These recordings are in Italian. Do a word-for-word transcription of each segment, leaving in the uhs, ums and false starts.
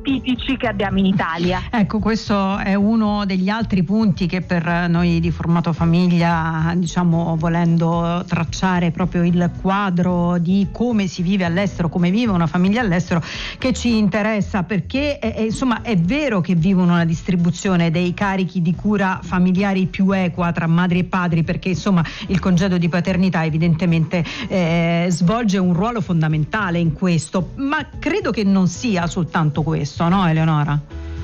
tipici che abbiamo in Italia. Ecco, questo è uno degli altri punti che per noi di Formato Famiglia, diciamo, volendo tracciare proprio il quadro di come si vive all'estero, come vive una famiglia all'estero, che ci interessa, perché è, è, insomma è vero che vivono una distribuzione dei carichi di cura familiari più equa tra madri e padri, perché insomma il congedo di paternità evidentemente eh, svolge un ruolo fondamentale in questo, ma credo che non sia soltanto questo, no Eleonora?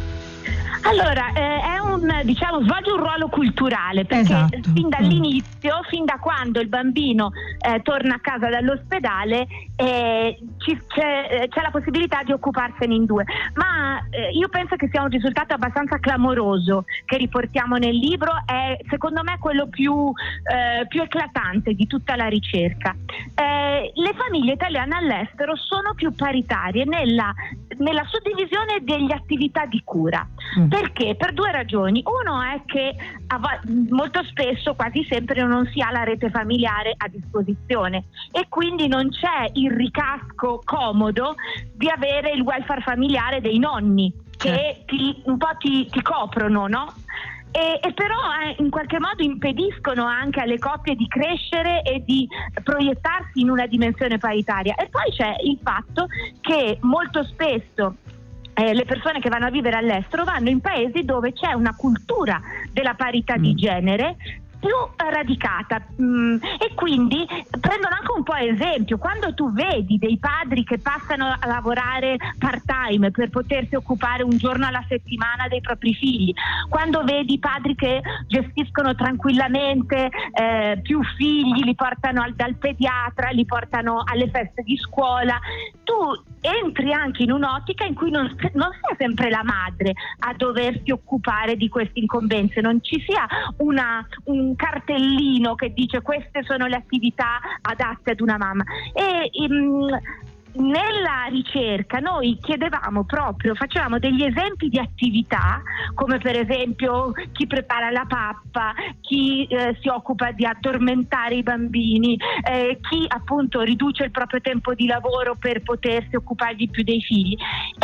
Allora, eh, è un, diciamo, svolge un ruolo culturale, perché esatto. fin dall'inizio, fin da quando il bambino eh, torna a casa dall'ospedale, eh, ci, c'è, c'è la possibilità di occuparsene in due. Ma eh, io penso che sia un risultato abbastanza clamoroso che riportiamo nel libro, è secondo me quello più, eh, più eclatante di tutta la ricerca. Eh, le famiglie italiane all'estero sono più paritarie nella, nella suddivisione delle attività di cura. Mm. Perché? Per due ragioni. Uno è che molto spesso, quasi sempre, non si ha la rete familiare a disposizione e quindi non c'è il ricasco comodo di avere il welfare familiare dei nonni che ti, un po' ti, ti coprono, no? E, e però eh, in qualche modo impediscono anche alle coppie di crescere e di proiettarsi in una dimensione paritaria. E poi c'è il fatto che molto spesso Eh, le persone che vanno a vivere all'estero vanno in paesi dove c'è una cultura della parità mm. di genere più radicata, mm, e quindi prendono anche un po' esempio. Quando tu vedi dei padri che passano a lavorare part time per potersi occupare un giorno alla settimana dei propri figli, quando vedi padri che gestiscono tranquillamente eh, più figli, li portano al, dal pediatra, li portano alle feste di scuola, tu entri anche in un'ottica in cui non, non sia sempre la madre a doversi occupare di queste incombenze, non ci sia una, un cartellino che dice queste sono le attività adatte ad una mamma. E um, nella ricerca noi chiedevamo proprio, facevamo degli esempi di attività, come per esempio chi prepara la pappa, chi eh, si occupa di addormentare i bambini, eh, chi appunto riduce il proprio tempo di lavoro per potersi occupare di più dei figli.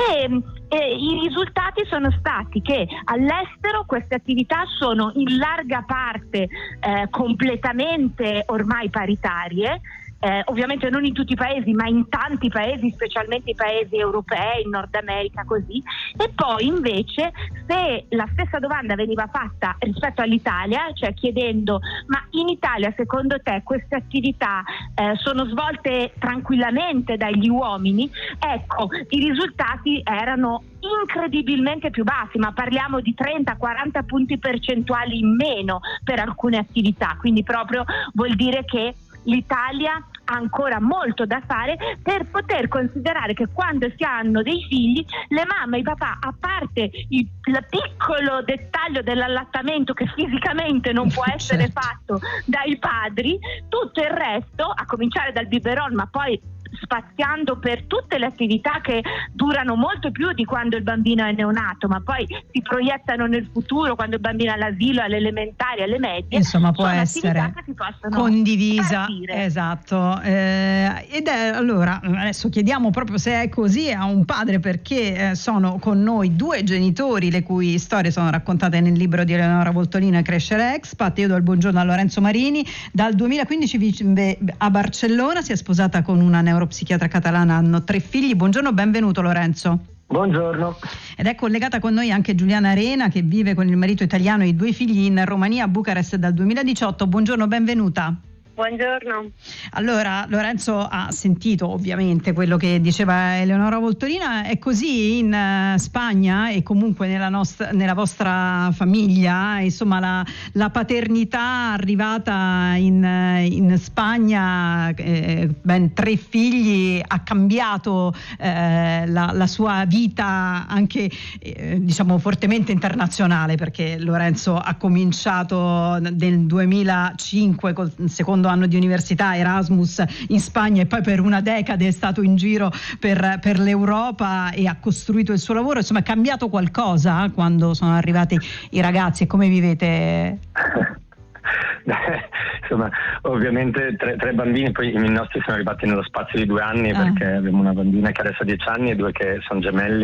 E eh, i risultati sono stati che all'estero queste attività sono in larga parte eh, completamente ormai paritarie. Eh, ovviamente non in tutti i paesi, ma in tanti paesi, specialmente i paesi europei, in Nord America, così. E poi invece, se la stessa domanda veniva fatta rispetto all'Italia, cioè chiedendo ma in Italia secondo te queste attività eh, sono svolte tranquillamente dagli uomini, ecco, i risultati erano incredibilmente più bassi, ma parliamo di trenta quaranta punti percentuali in meno per alcune attività, quindi proprio vuol dire che l'Italia ha ancora molto da fare per poter considerare che quando si hanno dei figli, le mamme e i papà, a parte il, il piccolo dettaglio dell'allattamento che fisicamente non può essere certo. fatto dai padri, tutto il resto, a cominciare dal biberon, ma poi spaziando per tutte le attività che durano molto più di quando il bambino è neonato, ma poi si proiettano nel futuro, quando il bambino è all'asilo, alle elementari, alle medie. Insomma, può essere condivisa. Partire. Esatto. Eh, ed è allora, adesso chiediamo proprio se è così a un padre, perché eh, sono con noi due genitori le cui storie sono raccontate nel libro di Eleonora Voltolino, Crescere Expat. Io do il buongiorno a Lorenzo Marini. Dal duemilaquindici vive a Barcellona, si è sposata con una neuropsichiatra catalana, hanno tre figli. Buongiorno, benvenuto Lorenzo. Buongiorno. Ed è collegata con noi anche Giuliana Arena, che vive con il marito italiano e i due figli in Romania, a Bucarest dal duemiladiciotto. Buongiorno, benvenuta. Buongiorno. Allora, Lorenzo ha sentito ovviamente quello che diceva Eleonora Voltolina. È così in uh, Spagna e comunque nella, nostra, nella vostra famiglia, insomma la, la paternità arrivata in, in Spagna, eh, ben tre figli, ha cambiato eh, la, la sua vita anche eh, diciamo fortemente internazionale, perché Lorenzo ha cominciato nel duemilacinque col secondo anno di università, Erasmus in Spagna, e poi per una decade è stato in giro per, per l'Europa e ha costruito il suo lavoro. Insomma, è cambiato qualcosa quando sono arrivati i ragazzi, e come vivete? Beh, insomma, ovviamente tre, tre bambini, poi i nostri sono arrivati nello spazio di due anni, ah. perché abbiamo una bambina che adesso ha dieci anni e due che sono gemelli.